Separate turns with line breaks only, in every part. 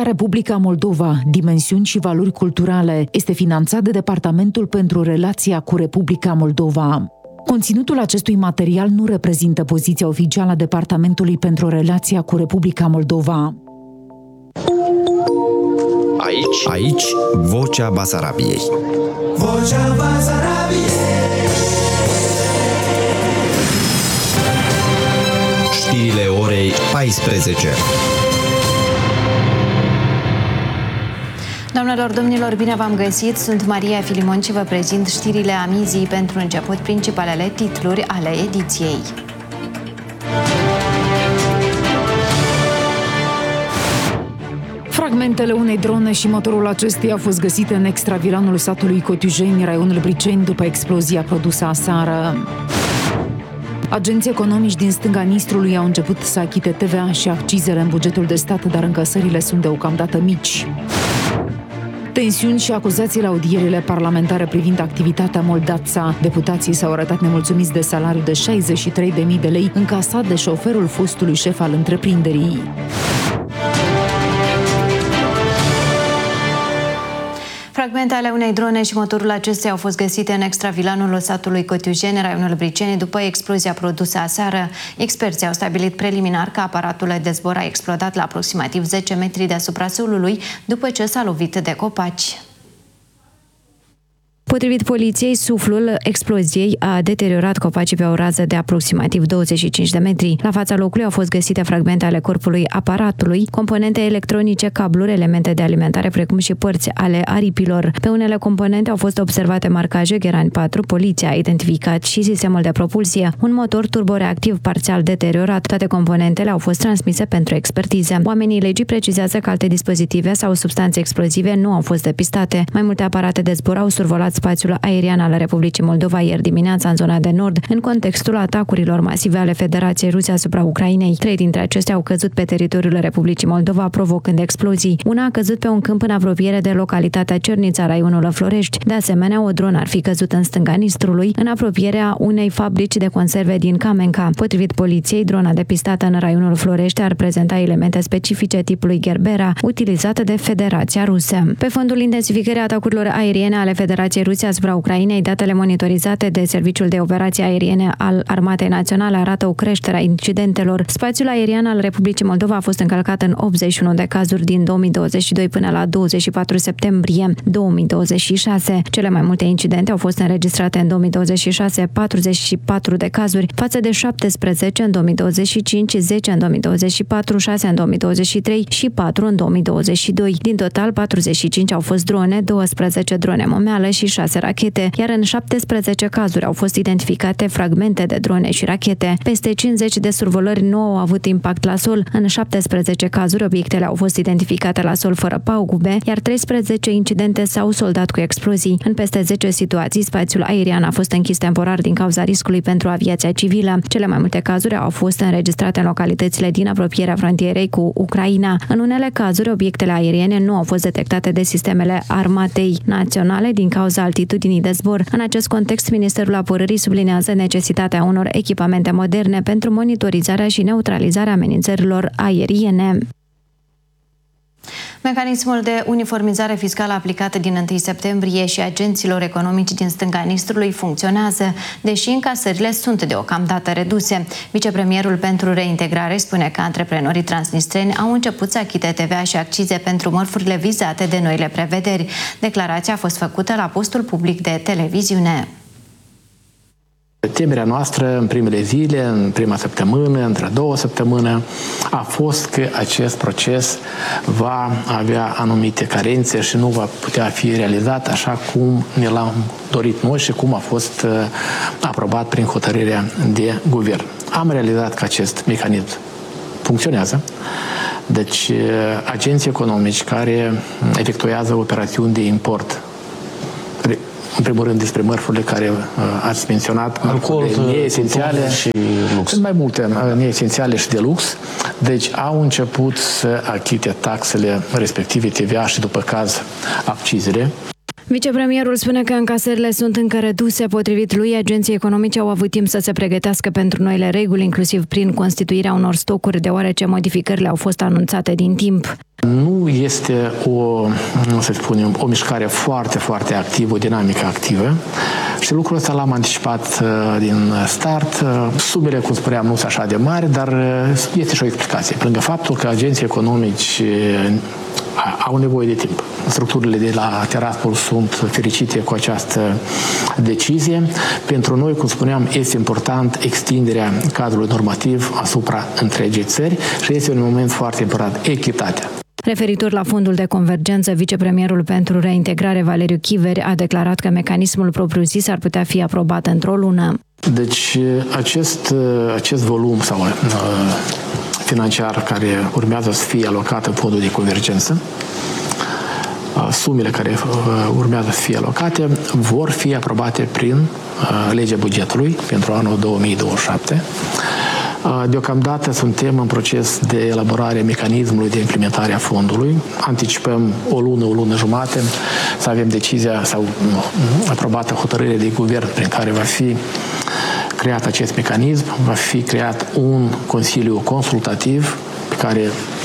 Expoziția Republica Moldova, dimensiuni și valori culturale este finanțat de Departamentul pentru Relația cu Republica Moldova. Conținutul acestui material nu reprezintă poziția oficială a Departamentului pentru Relația cu Republica Moldova.
Aici, Vocea Basarabiei. Vocea Basarabiei. Știrile orei 14.
Doamnelor, domnilor, bine v-am găsit! Sunt Maria Filimon și vă prezint știrile amizii pentru început principalele titluri ale ediției.
Fragmentele unei drone și motorul acesteia au fost găsite în extravilanul satului Cotiujeni, raionul Briceni, după explozia produsă aseară. Agenții economici din stânga Nistrului au început să achite TVA și accizele în bugetul de stat, dar încasările sunt deocamdată mici. Tensiuni și acuzații la audierile parlamentare privind activitatea Moldața. Deputații s-au arătat nemulțumiți de salariul de 63.000 de lei încasat de șoferul fostului șef al întreprinderii.
Fragmente ale unei drone și motorul acesteia au fost găsite în extravilanul satului Cotiujeni, raionul Briceni, după explozia produsă aseară. Experții au stabilit preliminar că aparatul de zbor a explodat la aproximativ 10 metri deasupra solului, după ce s-a lovit de copaci. Potrivit poliției, suflul exploziei a deteriorat copacii pe o rază de aproximativ 25 de metri. La fața locului au fost găsite fragmente ale corpului aparatului, componente electronice, cabluri, elemente de alimentare, precum și părți ale aripilor. Pe unele componente au fost observate marcaje Gherani 4, poliția a identificat și sistemul de propulsie, un motor turboreactiv parțial deteriorat. Toate componentele au fost transmise pentru expertize. Oamenii legii precizează că alte dispozitive sau substanțe explozive nu au fost depistate. Mai multe aparate de zbor au survolat spațiul aerian al Republicii Moldova ieri dimineața în zona de nord, în contextul atacurilor masive ale Federației Ruse asupra Ucrainei. 3 dintre acestea au căzut pe teritoriul Republicii Moldova, provocând explozii. Una a căzut pe un câmp în apropiere de localitatea Cernița, raionul Florești. De asemenea, o dronă ar fi căzut în stânga Nistrului, în apropierea unei fabrici de conserve din Kamenka. Potrivit poliției, drona depistată în raionul Florești ar prezenta elemente specifice tipului Gerbera, utilizate de Federația Rusă. Pe fondul intensificării atacurilor aeriene ale Federației Rusia asupra Ucrainei, datele monitorizate de Serviciul de Operații Aeriene al Armatei Naționale arată o creștere a incidentelor. Spațiul aerian al Republicii Moldova a fost încălcat în 81 de cazuri din 2022 până la 24 septembrie 2026. Cele mai multe incidente au fost înregistrate în 2026, 44 de cazuri, față de 17 în 2025, 10 în 2024, 6 în 2023 și 4 în 2022. Din total, 45 au fost drone, 12 drone momeală și 6 rachete, iar în 17 cazuri au fost identificate fragmente de drone și rachete. Peste 50 de survolări nu au avut impact la sol. În 17 cazuri, obiectele au fost identificate la sol fără pagube, iar 13 incidente s-au soldat cu explozii. În peste 10 situații, spațiul aerian a fost închis temporar din cauza riscului pentru aviația civilă. Cele mai multe cazuri au fost înregistrate în localitățile din apropierea frontierei cu Ucraina. În unele cazuri, obiectele aeriene nu au fost detectate de sistemele Armatei Naționale din cauza altitudinii de zbor. În acest context, Ministerul Apărării sublinează necesitatea unor echipamente moderne pentru monitorizarea și neutralizarea amenințărilor aeriene. Mecanismul de uniformizare fiscală aplicat din 1 septembrie și agenților economici din stânga Nistrului funcționează, deși încasările sunt deocamdată reduse. Vicepremierul pentru reintegrare spune că antreprenorii transnistreni au început să achite TVA și accize pentru mărfurile vizate de noile prevederi. Declarația a fost făcută la postul public de televiziune.
Temerea noastră în primele zile, în prima săptămână, între 2 săptămâni, a fost că acest proces va avea anumite carențe și nu va putea fi realizat așa cum ne l-am dorit noi și cum a fost aprobat prin hotărârea de guvern. Am realizat că acest mecanism funcționează. Deci, agenții economici care efectuează operațiuni de import, în primul rând despre mărfurile care ați menționat,
alcool,
neesențiale
și lux.
Sunt mai multe neesențiale și de lux, deci au început să achite taxele respective, TVA și după caz accizele.
Vicepremierul spune că încasările sunt încă reduse. Potrivit lui, agenții economice au avut timp să se pregătească pentru noile reguli, inclusiv prin constituirea unor stocuri, deoarece modificările au fost anunțate din timp.
Nu este o mișcare foarte, foarte activă, o dinamică activă și lucrul ăsta l-am anticipat din start. Sumele, cum spuneam, nu sunt așa de mari, dar este și o explicație. Pe lângă faptul că agenții economici au nevoie de timp. Structurile de la Tiraspol sunt fericite cu această decizie. Pentru noi, cum spuneam, este important extinderea cadrului normativ asupra întregii țări și este un moment foarte important, echitatea.
Referitor la fondul de convergență, vicepremierul pentru reintegrare Valeriu Chiveri a declarat că mecanismul propriu-zis ar putea fi aprobat într-o lună.
Deci acest volum sau financiar care urmează să fie alocat în fondul de convergență, sumele care urmează să fie alocate vor fi aprobate prin legea bugetului pentru anul 2027. Deocamdată suntem în proces de elaborare a mecanismului de implementare a fondului. Anticipăm o lună jumate să avem decizia sau aprobată hotărâre de guvern prin care va fi creat acest mecanism, va fi creat un consiliu consultativ pe care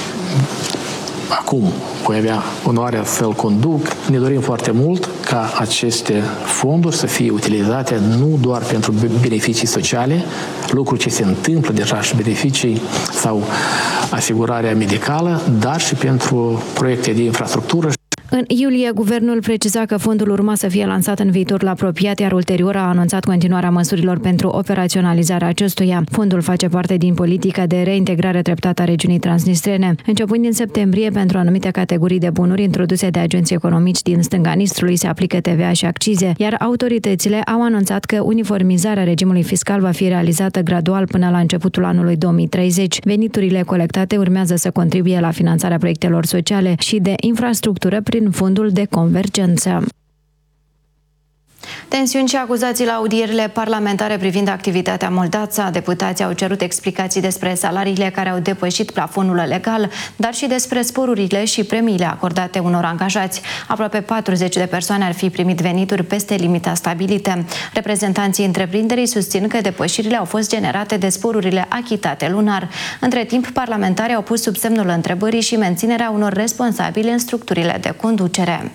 acum voi avea onoarea să-l conduc. Ne dorim foarte mult ca aceste fonduri să fie utilizate nu doar pentru beneficii sociale, lucru ce se întâmplă deja și beneficii sau asigurarea medicală, dar și pentru proiecte de infrastructură.
În iulie, guvernul preciza că fondul urma să fie lansat în viitorul apropiat, iar ulterior a anunțat continuarea măsurilor pentru operaționalizarea acestuia. Fondul face parte din politica de reintegrare treptată a regiunii transnistrene. Începând din septembrie, pentru anumite categorii de bunuri introduse de agenții economici din stânga Nistrului se aplică TVA și accize, iar autoritățile au anunțat că uniformizarea regimului fiscal va fi realizată gradual până la începutul anului 2030. Veniturile colectate urmează să contribuie la finanțarea proiectelor sociale și de infrastructură prin fondul de convergență. Tensiuni și acuzații la audierile parlamentare privind activitatea Moldața. Deputații au cerut explicații despre salariile care au depășit plafonul legal, dar și despre sporurile și premiile acordate unor angajați. Aproape 40 de persoane ar fi primit venituri peste limita stabilite. Reprezentanții întreprinderii susțin că depășirile au fost generate de sporurile achitate lunar. Între timp, parlamentarii au pus sub semnul întrebării și menținerea unor responsabili în structurile de conducere.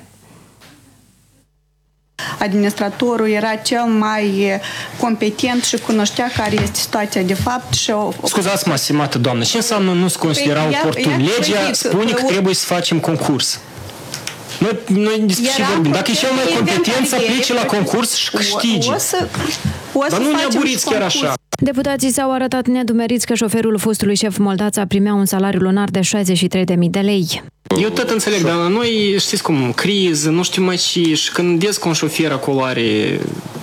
Administratorul era cel mai competent și cunoștea care este situația de fapt. Și
Scuzați-mă, stimată doamnă, ce înseamnă nu se considera oportun? Legea spune că trebuie să facem concurs. Noi despre ce vorbim? Dacă e cel mai competent să aplice la concurs și câștige. Dar nu ne aburiți chiar așa.
Deputații s-au arătat nedumeriți că șoferul fostului șef Moldața primea un salariu lunar de 63.000 de lei.
Eu tot înțeleg, dar noi, știți cum, criză, nu știu mai ce, și când vezi că un șofer acolo are...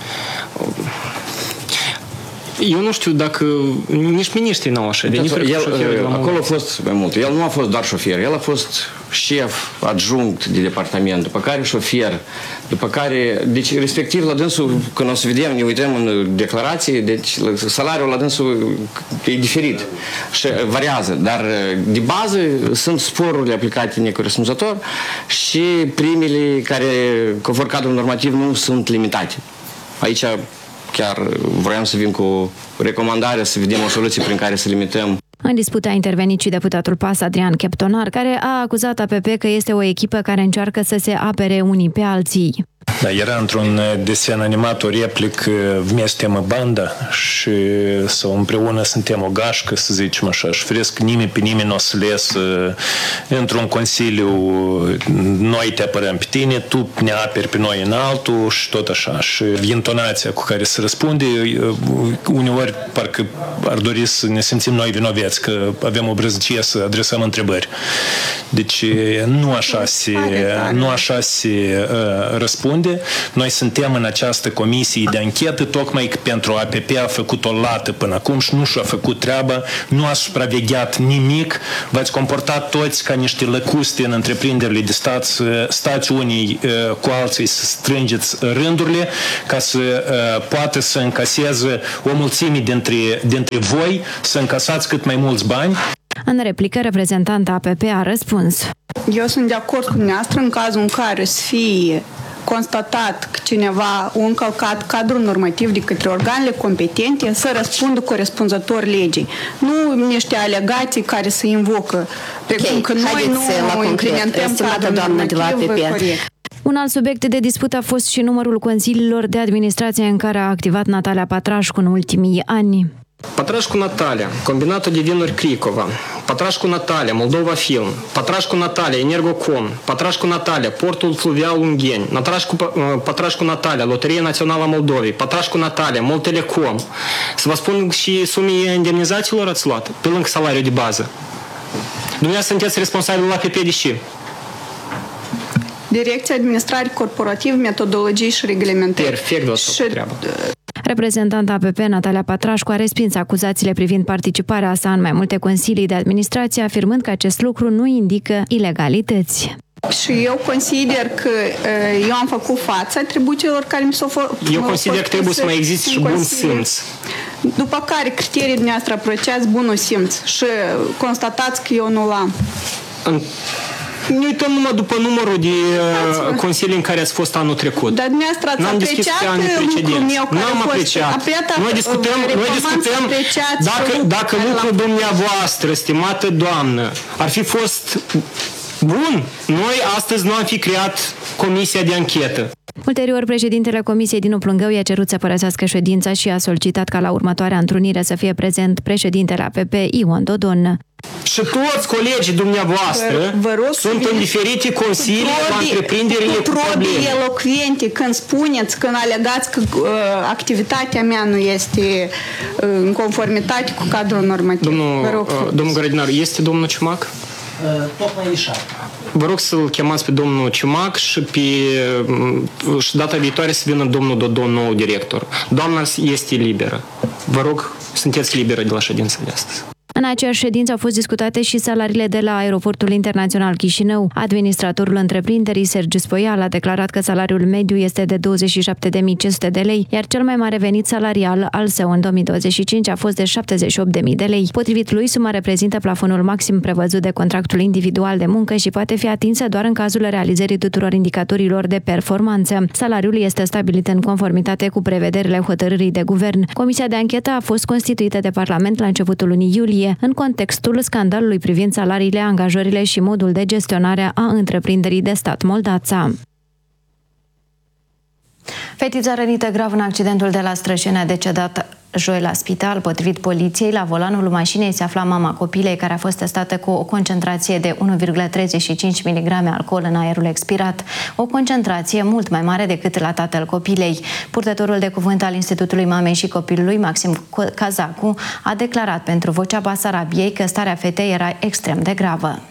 Eu nu știu dacă nici miniștrii n-au așa venituri.
Acolo a fost mai mult. El nu a fost doar șofer, el a fost șef adjunct de departament, după care șofer, după care, deci respectiv la dânsul, când o să vedem, ne uităm în declarație, deci salariul la dânsul e diferit și variază, dar de bază sunt sporurile aplicate necorespunzător și primele care, conform cadrul normativ, nu sunt limitate. Aici chiar vroiam să vin cu recomandare să vedem o soluție prin care să limităm.
În dispută a intervenit și deputatul PAS Adrian Cheptonar, care a acuzat APP că este o echipă care încearcă să se apere unii pe alții.
Da, era într-un desen animat o replică, mie suntem o bandă și sau împreună suntem o gașcă, să zicem așa, și firesc nimeni pe nimeni nu o să lesă într-un consiliu, noi te apărăm pe tine, tu ne aperi pe noi în altul și tot așa. Și intonația cu care se răspunde, uneori parcă ar dori să ne simțim noi vinoveți, că avem o brăznicie să adresăm întrebări. Deci nu așa se răspunde. Noi suntem în această comisie de anchetă tocmai pentru APP a făcut o lată până acum și nu și-a făcut treaba, nu a supravegheat nimic, v-ați comportat toți ca niște lăcuste în întreprinderile de stat, stați unii cu alții să strângeți rândurile ca să poată să încaseze o mulțime dintre voi, să încasați cât mai mulți bani.
În replică, reprezentanta APP a răspuns:
eu sunt de acord cu dumneavoastră în cazul în care să fie constatat că cineva a încălcat cadrul normativ de către organele competente, să răspundă corespunzător legii. Nu niște alegații care se invocă, precum că noi nu implementăm cadrul normativ corect.
Un alt subiect de dispută a fost și numărul consiliilor de administrație în care a activat Natalia Patrașcu în ultimii ani.
Patrașcu Natalia, Combinatul de Vinuri Cricova, Patrașcu Natalia, Moldova Film, Patrașcu Natalia, Energocom, Patrașcu Natalia, Portul Fluvial Ungheni, Patrașcu Natalia, Loteria Națională a Moldovei, Patrașcu Natalia, Moltelecom. Să vă spun și sumii indemnizațiilor ați luat, pe lângă salariul de bază. Dumneavoastră sunteți responsabil la PPDC.
Direcția Administrare Corporativ, Metodologii și Reglementări.
Perfect, vă treabă.
Reprezentanta APP, Natalia Patrașcu, a respins acuzațiile privind participarea sa în mai multe consilii de administrație, afirmând că acest lucru nu indică ilegalități.
Și eu consider că eu am făcut față atribuțiilor care mi s-au făcut.
Eu consider că trebuie să mai existe și bun simț.
După care criteriile dumneavoastră apreciați bunul simț și constatați că eu nu l-am.
Ne uităm numai după numărul de consilii în care ați fost anul trecut.
Dar dumneavoastră ați apreciat lucrul meu care
n-am apreciat. Noi discutăm dacă lucrul dumneavoastră, stimată doamnă, ar fi fost bun, noi astăzi nu am fi creat comisia de anchetă.
Ulterior, președintele Comisiei Dinu Plângău i-a cerut să părăsească ședința și a solicitat ca la următoarea întrunire să fie prezent președintele APP, Ion Dodon.
Și toți colegii dumneavoastră sunt în diferite consilii la întreprinderile cu probleme.
Elocvente când spuneți, când alegați că activitatea mea nu este în conformitate cu cadrul normativ.
Domnul Grădinar, este domnul Ciumac?
Tocmai ieșat.
Vă rog să-l chemați pe domnul Ciumac și data viitoare să vină domnul Dodon, nou director. Doamna este liberă. Vă rog, sunteți liberă de la ședința de astăzi.
În aceeași ședință au fost discutate și salariile de la Aeroportul Internațional Chișinău. Administratorul întreprinderii, Sergiu Spoial, a declarat că salariul mediu este de 27.500 de lei, iar cel mai mare venit salarial al său în 2025 a fost de 78.000 de lei. Potrivit lui, suma reprezintă plafonul maxim prevăzut de contractul individual de muncă și poate fi atinsă doar în cazul realizării tuturor indicatorilor de performanță. Salariul este stabilit în conformitate cu prevederile hotărârii de guvern. Comisia de anchetă a fost constituită de Parlament la începutul lunii iulie, în contextul scandalului privind salariile, angajările și modul de gestionare a întreprinderii de stat Moldața. Fetița rănită grav în accidentul de la Strășeni a decedat joi la spital. Potrivit poliției, la volanul mașinii se afla mama copilei, care a fost testată cu o concentrație de 1,35 mg alcool în aerul expirat, o concentrație mult mai mare decât la tatăl copilei. Purtătorul de cuvânt al Institutului Mamei și Copilului, Maxim Cazacu, a declarat pentru Vocea Basarabiei că starea fetei era extrem de gravă.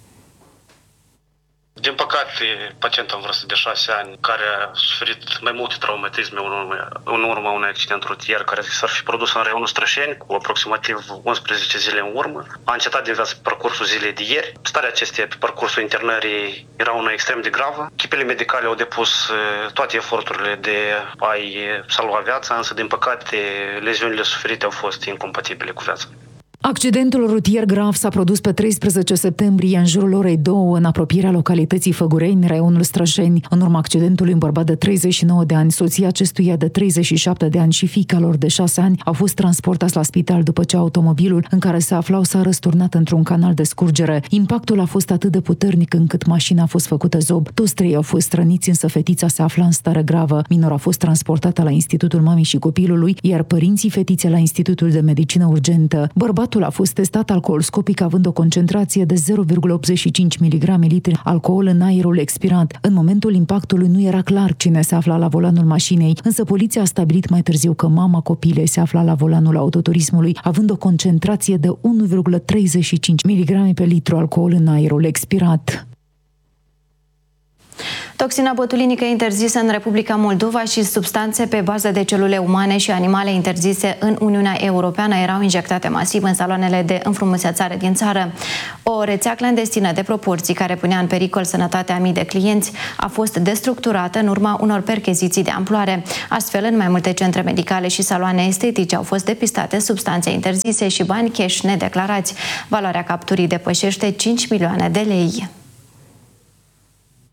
Din păcate, pacienta în vârstă de 6 ani, care a suferit mai multe traumatisme în urma unui accident rutier care s-ar fi produs în raionul Strășeni cu aproximativ 11 zile în urmă, a încetat din viață pe parcursul zilei de ieri. Starea acesteia pe parcursul internării era una extrem de gravă. Echipele medicale au depus toate eforturile de a-i salva viața, însă, din păcate, leziunile suferite au fost incompatibile cu viața.
Accidentul rutier grav s-a produs pe 13 septembrie în jurul orei 2 în apropierea localității Făgureni, raionul Strășeni. În urma accidentului, un bărbat de 39 de ani, soția acestuia de 37 de ani și fiica lor de 6 ani au fost transportați la spital după ce automobilul în care se aflau s-a răsturnat într-un canal de scurgere. Impactul a fost atât de puternic încât mașina a fost făcută zob. Toți trei au fost răniți, însă fetița se afla în stare gravă. Minora a fost transportată la Institutul Mamei și Copilului, iar părinții fetiței la Institutul de Medicină Urgentă. Bărbatul a fost testat alcoolscopic având o concentrație de 0,85 mg alcool în aerul expirat. În momentul impactului nu era clar cine se afla la volanul mașinii, însă poliția a stabilit mai târziu că mama copilei se afla la volanul autoturismului, având o concentrație de 1,35 mg pe litru alcool în aerul expirat.
Toxina botulinică interzisă în Republica Moldova și substanțe pe bază de celule umane și animale interzise în Uniunea Europeană erau injectate masiv în saloanele de înfrumusețare din țară. O rețea clandestină de proporții care punea în pericol sănătatea a mii de clienți a fost destructurată în urma unor percheziții de amploare. Astfel, în mai multe centre medicale și saloane estetice au fost depistate substanțe interzise și bani cash nedeclarați. Valoarea capturii depășește 5 milioane de lei.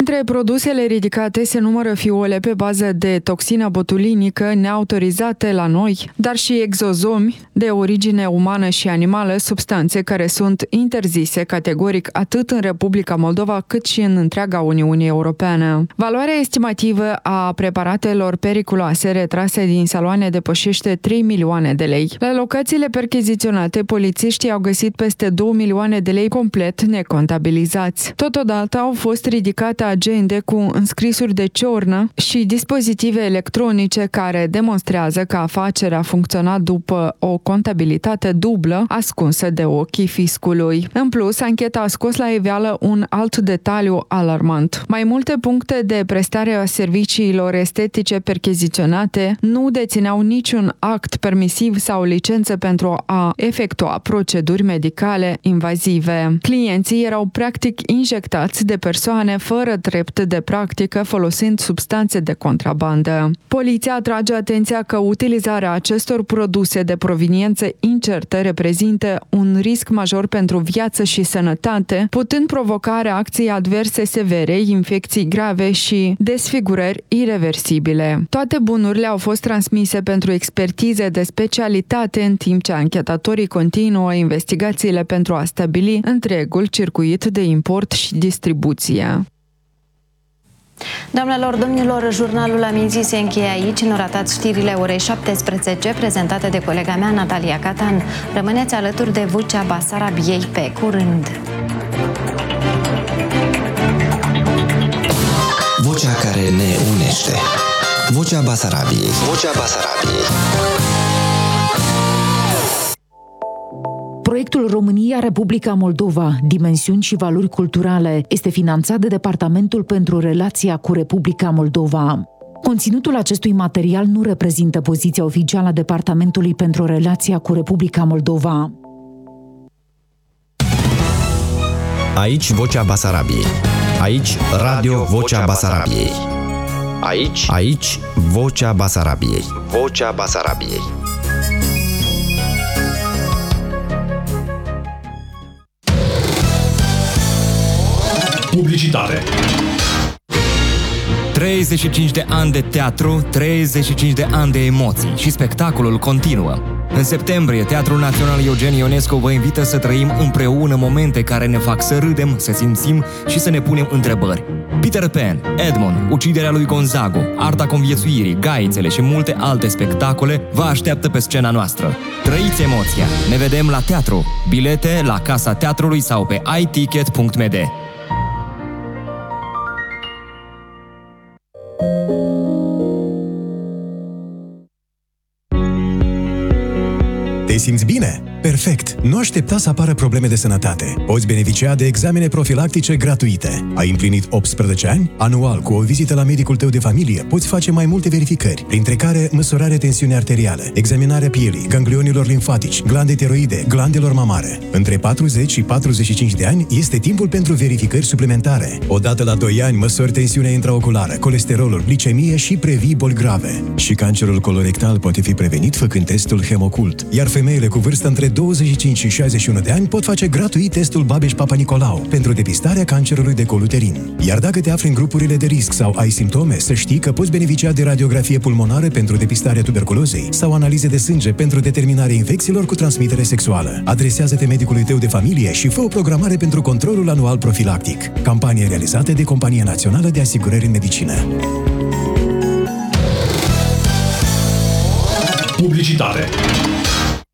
Între produsele ridicate se numără fiole pe bază de toxină botulinică neautorizate la noi, dar și exozomi de origine umană și animală, substanțe care sunt interzise categoric atât în Republica Moldova cât și în întreaga Uniune Europeană. Valoarea estimativă a preparatelor periculoase retrase din saloane depășește 3 milioane de lei. La locațiile percheziționate, polițiștii au găsit peste 2 milioane de lei complet necontabilizați. Totodată au fost ridicate agende cu înscrisuri de ciornă și dispozitive electronice care demonstrează că afacerea a funcționat după o contabilitate dublă ascunsă de ochii fiscului. În plus, ancheta a scos la iveală un alt detaliu alarmant. Mai multe puncte de prestare a serviciilor estetice percheziționate nu dețineau niciun act permisiv sau licență pentru a efectua proceduri medicale invazive. Clienții erau practic injectați de persoane fără drept de practică folosind substanțe de contrabandă. Poliția atrage atenția că utilizarea acestor produse de proveniență incertă reprezintă un risc major pentru viață și sănătate, putând provoca reacții adverse severe, infecții grave și desfigurări ireversibile. Toate bunurile au fost transmise pentru expertize de specialitate, în timp ce anchetatorii continuă investigațiile pentru a stabili întregul circuit de import și distribuție.
Doamnelor, domnilor, jurnalul Aminții se încheie aici. Nu ratați știrile orei 17, prezentate de colega mea, Natalia Catan. Rămâneți alături de Vocea Basarabiei. Pe curând!
Vocea care ne unește. Vocea Basarabiei. Vocea Basarabiei.
Proiectul România-Republica Moldova, dimensiuni și valori culturale, este finanțat de Departamentul pentru Relația cu Republica Moldova. Conținutul acestui material nu reprezintă poziția oficială a Departamentului pentru Relația cu Republica Moldova.
Aici Vocea Basarabiei. Aici Radio Vocea Basarabiei. Aici Vocea Basarabiei. Vocea Basarabiei.
Publicitate.
35 de ani de teatru, 35 de ani de emoții și spectacolul continuă. În septembrie, Teatrul Național Eugen Ionescu vă invită să trăim împreună momente care ne fac să râdem, să simțim și să ne punem întrebări. Peter Pan, Edmond, Uciderea lui Gonzago, Arta conviețuirii, Gaițele și multe alte spectacole vă așteaptă pe scena noastră. Trăiți emoția! Ne vedem la teatru! Bilete la Casa Teatrului sau pe iticket.md.
Te simți bine? Perfect! Nu aștepta să apară probleme de sănătate. Poți beneficia de examene profilactice gratuite. Ai împlinit 18 ani? Anual, cu o vizită la medicul tău de familie, poți face mai multe verificări, printre care măsurarea tensiunii arteriale, examinarea pielii, ganglionilor limfatici, glande tiroide, glandelor mamare. Între 40 și 45 de ani este timpul pentru verificări suplimentare. Odată la 2 ani măsori tensiunea intraoculară, colesterolul, glicemie și previi boli grave. Și cancerul colorectal poate fi prevenit făcând testul Hemocult. Iar femeile cu vârstă între 25 și 61 de ani pot face gratuit testul Babeș-Papa-Nicolau pentru depistarea cancerului de col uterin. Iar dacă te afli în grupurile de risc sau ai simptome, să știi că poți beneficia de radiografie pulmonară pentru depistarea tuberculozei sau analize de sânge pentru determinarea infecțiilor cu transmitere sexuală. Adresează-te medicului tău de familie și fă o programare pentru controlul anual profilactic. Campanie realizată de Compania Națională de Asigurări în Medicină.
Publicitate.